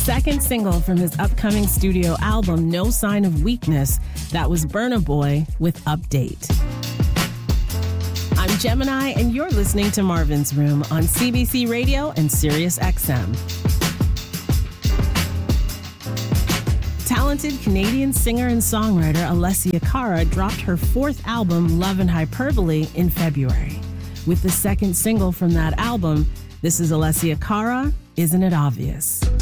second single from his upcoming studio album, No Sign of Weakness. That was Burna Boy with Update. I'm Gemini, and you're listening to Marvin's Room on CBC Radio and Sirius XM. Talented Canadian singer and songwriter Alessia Cara dropped her fourth album, Love and Hyperbole, in February. With the second single from that album, this is Alessia Cara, Isn't It Obvious?